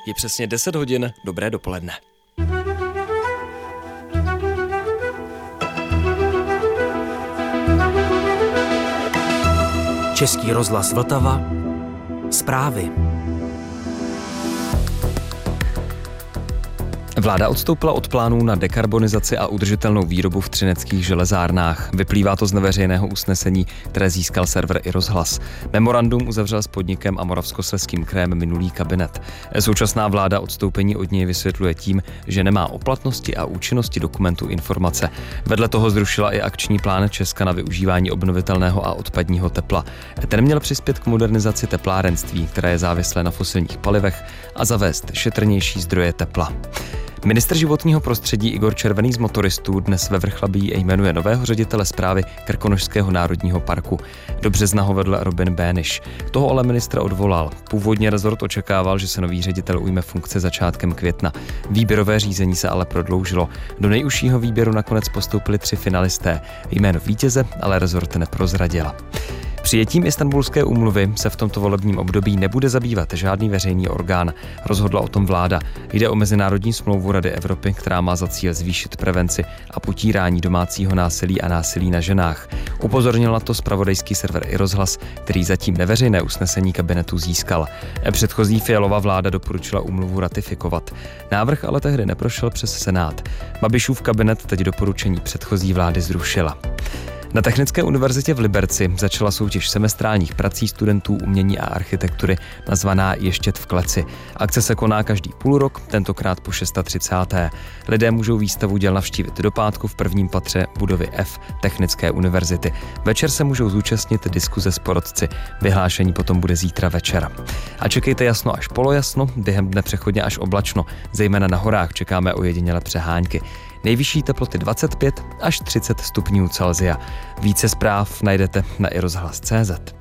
Je přesně 10 hodin, dobré dopoledne. Český rozhlas Vltava. Zprávy. Vláda odstoupila od plánů na dekarbonizaci a udržitelnou výrobu v třineckých železárnách. Vyplývá to z neveřejného usnesení, které získal server iRozhlas. Memorandum uzavřel s podnikem a Moravskoslezským krajem minulý kabinet. Současná vláda odstoupení od něj vysvětluje tím, že nemá o platnosti a účinnosti dokumentu informace. Vedle toho zrušila i akční plán Česka na využívání obnovitelného a odpadního tepla. Ten měl přispět k modernizaci teplárenství, které je závislé na fosilních palivech, a zavést šetrnější zdroje tepla. Ministr životního prostředí Igor Červený z Motoristů dnes ve Vrchlabí jmenuje nového ředitele správy Krkonošského národního parku. Do března ho vedl Robin Béniš. Toho ale ministra odvolal. Původně rezort očekával, že se nový ředitel ujme funkce začátkem května. Výběrové řízení se ale prodloužilo. Do nejužšího výběru nakonec postoupili 3 finalisté. Jméno vítěze ale rezort neprozradila. Přijetím Istanbulské úmluvy se v tomto volebním období nebude zabývat žádný veřejný orgán. Rozhodla o tom vláda. Jde o mezinárodní smlouvu Rady Evropy, která má za cíl zvýšit prevenci a potírání domácího násilí a násilí na ženách. Upozornil na to zpravodajský server iRozhlas, který zatím neveřejné usnesení kabinetu získal. Předchozí Fialova vláda doporučila úmluvu ratifikovat. Návrh ale tehdy neprošel přes Senát. Babišův kabinet teď doporučení předchozí vlády zrušila. Na Technické univerzitě v Liberci začala soutěž semestrálních prací studentů umění a architektury nazvaná Ještět v kleci. Akce se koná každý půlrok, tentokrát po 630. Lidé můžou výstavu děl navštívit do pátku v prvním patře budovy F Technické univerzity. Večer se můžou zúčastnit diskuze s porotci. Vyhlášení potom bude zítra večer. A čekejte jasno až polojasno, během dne přechodně až oblačno. Zejména na horách čekáme ojedinělé přehánky. Nejvyšší teploty 25 až 30 stupňů Celsia. Více zpráv najdete na iRozhlas.cz.